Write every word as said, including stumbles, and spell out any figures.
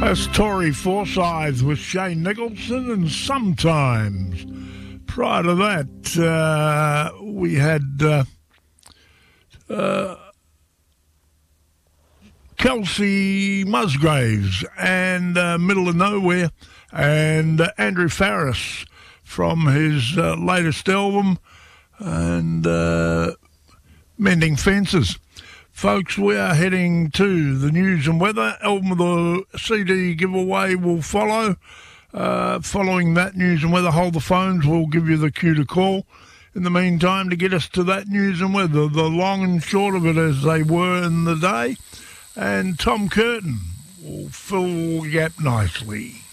That's Tory Forsyth with Shane Nicholson, and Sometimes. Prior to that, uh, we had uh, uh, Kelsey Musgraves and uh, Middle of Nowhere, and uh, Andrew Farris from his uh, latest album, and uh, Mending Fences. Folks, we are heading to the news and weather. Album of the C D giveaway will follow. Uh, following that news and weather, hold the phones. We'll give you the cue to call. In the meantime, to get us to that news and weather, the long and short of it as they were in the day. And Tom Curtin will fill the gap nicely.